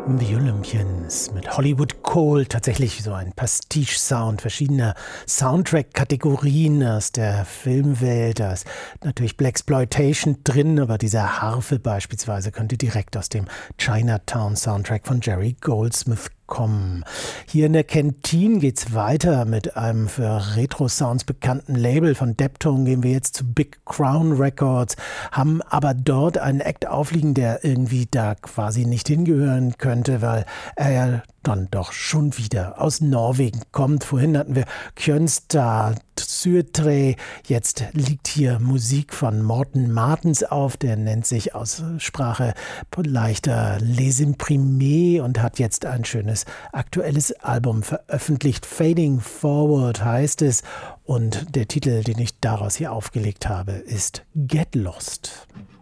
The Olympians mit Hollywood Cole, tatsächlich so ein Pastiche-Sound verschiedener Soundtrack-Kategorien aus der Filmwelt. Da ist natürlich Blaxploitation drin, aber diese Harfe beispielsweise könnte direkt aus dem Chinatown-Soundtrack von Jerry Goldsmith kommen. Hier in der Kantine geht's weiter mit einem für Retro-Sounds bekannten Label. Von Deptone gehen wir jetzt zu Big Crown Records, haben aber dort einen Act aufliegen, der irgendwie da quasi nicht hingehören könnte, weil er ja dann doch schon wieder aus Norwegen kommt. Vorhin hatten wir Kjønstad Syrtre, jetzt liegt hier Musik von Morten Martens auf, der nennt sich aus Sprache leichter Les Imprimés und hat jetzt ein schönes aktuelles Album veröffentlicht. Fading Forward heißt es und der Titel, den ich daraus hier aufgelegt habe, ist Get Lost.